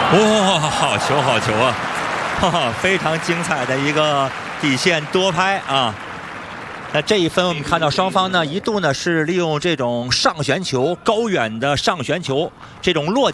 哇，好球好球啊！哈哈，非常精彩的一个底线多拍啊！那这一分我们看到双方呢一度呢是利用这种上旋球高远的上旋球这种落点。